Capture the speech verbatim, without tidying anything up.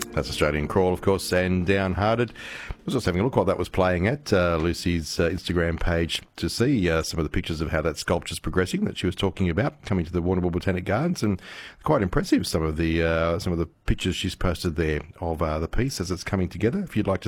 That's Australian Crawl, of course, and Downhearted. I was just having a look while that was playing at uh, Lucy's uh, Instagram page to see uh, some of the pictures of how that sculpture's progressing that she was talking about, coming to the Warrnambool Botanic Gardens, and quite impressive, some of the uh, some of the pictures she's posted there of uh, the piece as it's coming together. If you'd like to